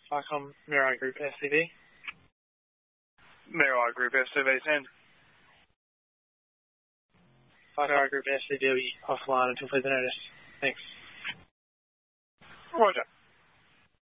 FICOM Mirai Group SCV. Mirai Group SCV, send. Mirai Group SCV will be offline until further notice. Thanks. Roger.